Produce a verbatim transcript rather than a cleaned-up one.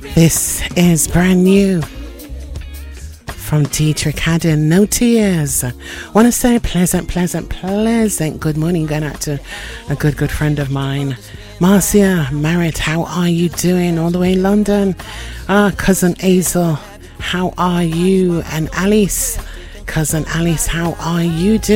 This is brand new from Dietrich Haddon, No Tears. Want to say pleasant, pleasant, pleasant good morning going out to a good, good friend of mine, Marcia Merritt. How are you doing? All the way in London. Ah, cousin Hazel, how are you? And Alice, cousin Alice, how are you doing?